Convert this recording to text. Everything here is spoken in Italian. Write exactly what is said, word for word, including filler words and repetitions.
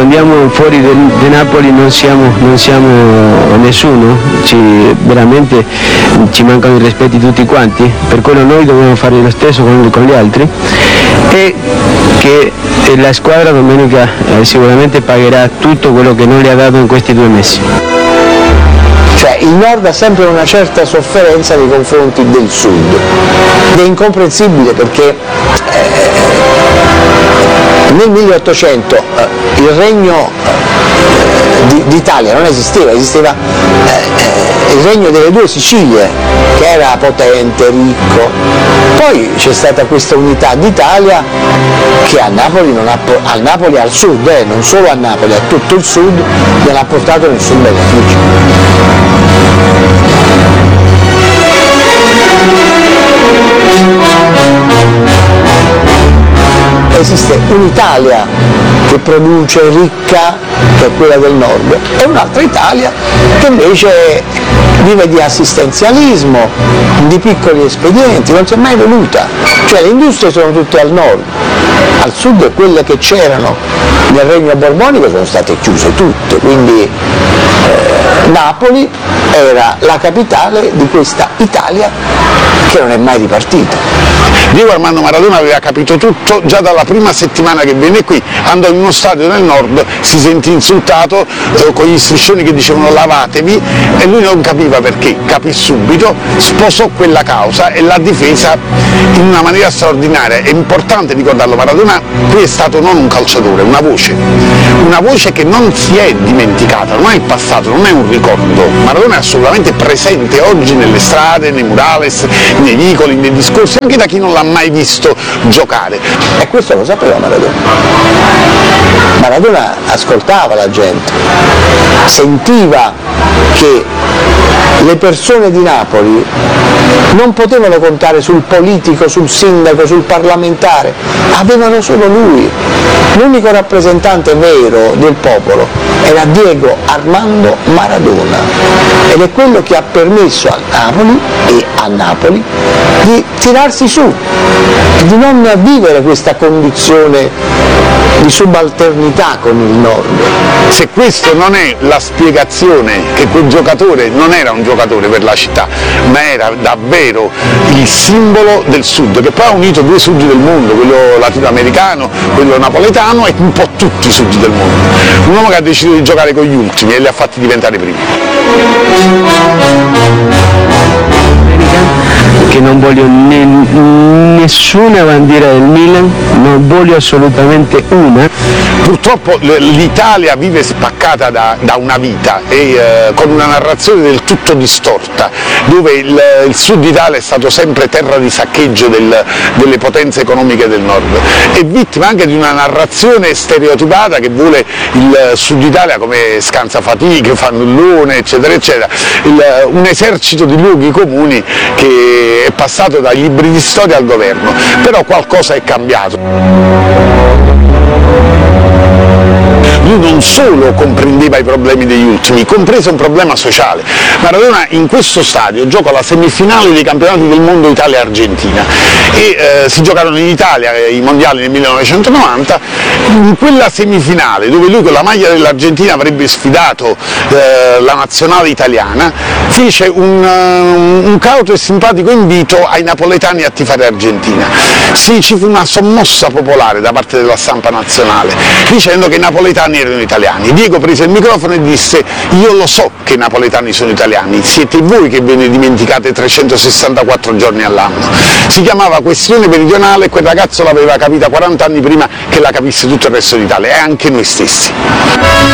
andiamo fuori da Napoli non siamo, non siamo nessuno, ci, veramente ci mancano i rispetti tutti quanti, per quello noi dobbiamo fare lo stesso con, con gli altri, e che la squadra domenica eh, sicuramente pagherà tutto quello che non le ha dato in questi due mesi. Cioè il nord ha sempre una certa sofferenza nei confronti del sud, ed è incomprensibile perché eh, nel milleottocento eh, il regno eh, d'Italia non esisteva, esisteva eh, il regno delle due Sicilie, che era potente, ricco, poi c'è stata questa unità d'Italia che a Napoli, non ha, a Napoli al sud, eh, non solo a Napoli, a tutto il sud non ha portato nessun beneficio. Esiste un'Italia che produce ricca, che è quella del nord, e un'altra Italia che invece vive di assistenzialismo, di piccoli espedienti, non si è mai evoluta, cioè le industrie sono tutte al nord, al sud quelle che c'erano nel regno borbonico sono state chiuse tutte, quindi eh, Napoli era la capitale di questa Italia che non è mai ripartita. Diego Armando Maradona aveva capito tutto già dalla prima settimana che venne qui, andò in uno stadio nel nord, si sentì insultato eh, con gli striscioni che dicevano lavatevi, e lui non capiva perché, capì subito, sposò quella causa e l'ha difesa in una maniera straordinaria. È importante ricordarlo, Maradona qui è stato non un calciatore, una voce, una voce che non si è dimenticata, non è il passato, non è un ricordo. Maradona è assolutamente presente oggi nelle strade, nei murales, nei vicoli, nei discorsi, anche da chi non l'ha mai visto giocare. E questo lo sapeva Maradona. Maradona ascoltava la gente, sentiva che le persone di Napoli non potevano contare sul politico, sul sindaco, sul parlamentare, avevano solo lui. L'unico rappresentante vero del popolo era Diego Armando Maradona, ed è quello che ha permesso a Napoli e a Napoli di tirarsi su e di non vivere questa condizione di subalternità con il nord. Se questo non è la spiegazione che quel giocatore non era un giocatore per la città, ma era davvero il simbolo del sud, che poi ha unito due sud del mondo, quello latinoamericano, quello napoletano e un po' tutti i sud del mondo. Un uomo che ha deciso di giocare con gli ultimi e li ha fatti diventare primi. Che non voglio ne, nessuna bandiera del Milan, non voglio assolutamente una. Purtroppo l'Italia vive spaccata da, da una vita e eh, con una narrazione del tutto distorta, dove il, il sud Italia è stato sempre terra di saccheggio del, delle potenze economiche del nord, è vittima anche di una narrazione stereotipata che vuole il sud Italia come scansafatiche, fannullone, eccetera eccetera, il, un esercito di luoghi comuni che è passato dai libri di storia al governo, però qualcosa è cambiato. Lui non solo comprendeva i problemi degli ultimi, comprese un problema sociale. Maradona in questo stadio gioca la semifinale dei campionati del mondo Italia-Argentina e eh, si giocarono in Italia i mondiali nel millenovecentonovanta. In quella semifinale, dove lui con la maglia dell'Argentina avrebbe sfidato eh, la nazionale italiana, fece un, uh, un cauto e simpatico invito ai napoletani a tifare Argentina. Sì, ci fu una sommossa popolare da parte della stampa nazionale, dicendo che i napoletani erano italiani. Diego prese il microfono e disse: io lo so che i napoletani sono italiani, siete voi che ve ne dimenticate trecentosessantaquattro giorni all'anno. Si chiamava questione meridionale e quel ragazzo l'aveva capita quaranta anni prima che la capisse tutto il resto d'Italia, e anche noi stessi.